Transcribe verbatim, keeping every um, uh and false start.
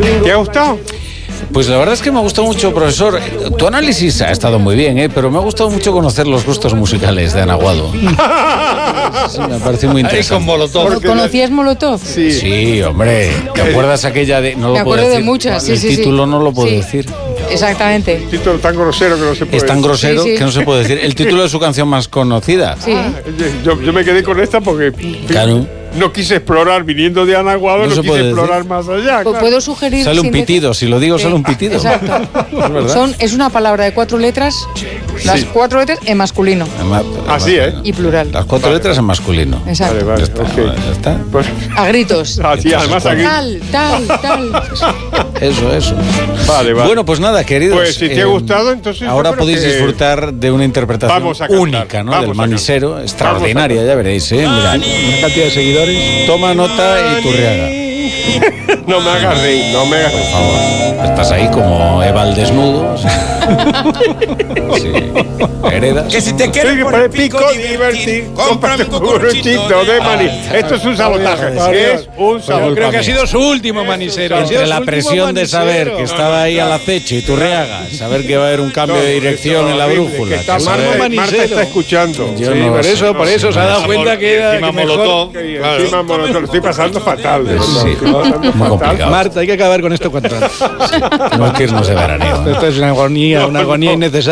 ¿Te ha gustado? Pues la verdad es que me ha gustado mucho, profesor. Tu análisis ha estado muy bien, ¿eh? Pero me ha gustado mucho conocer los gustos musicales de Ana Guado. Sí, me parece muy interesante. Ahí con Molotov. ¿Conocías Molotov? Sí. Sí, hombre. ¿Te acuerdas aquella de...? No lo Me acuerdo puedo de decir. muchas, sí, El sí, sí. título no lo puedo Sí. decir. Exactamente. Título tan grosero que no se puede Es tan decir. grosero Sí, sí. que no se puede decir. El título de su canción más conocida. Sí. Yo, yo me quedé con esta porque Claro. no quise explorar, viniendo de Ana Guado, No no, se quise puede explorar más allá. Pues claro. puedo sugerir. Sale un sin decir- pitido. Si lo digo, Sí. sale un pitido. Exacto. Es verdad. Son, es una palabra de cuatro letras, las Sí. cuatro letras en masculino Además- Así, ¿eh? y plural. Las cuatro Vale, letras en masculino. Exacto. Vale, vale, Ya está, ok. ya está. Pues, A gritos. así, además aquí. Tal, tal, tal. Eso, eso. Vale, vale. Bueno, pues nada, queridos. Pues si te ha gustado, entonces yo Ahora creo podéis que disfrutar de una interpretación vamos a cantar, única, ¿no? vamos Del a manisero, cantar. extraordinaria, Vamos a ya veréis, ¿eh? Mirad, una cantidad de seguidores. Toma nota y Turriaga. No me hagas reír, no me hagas Por favor. Estás ahí como Eva al desnudo. Sí. Sí. Heredas. Que si te Sí, quieres que por el pico divertir, cómprame un cucuruchito de maní. Esto es un sabotaje. Es un Yo sabotaje. creo que ha sido su último manisero. Ha sido Entre su la último presión de manisero. saber que estaba ahí al acecho y Turriaga, saber que va a haber un cambio de dirección en la horrible, brújula. que está que Marta, saber- manisero. Marta está escuchando. Yo Sí, no por lo sé. eso, por eso se ha dado cuenta que era encima que mejor- Molotov. Que Claro. encima Molotov, lo estoy pasando fatal. de verdad, Sí, estoy pasando muy fatal. complicado. Marta, hay que acabar con esto cuanto antes. Tenemos que irnos de veraneo. Esto es una agonía, una agonía innecesaria.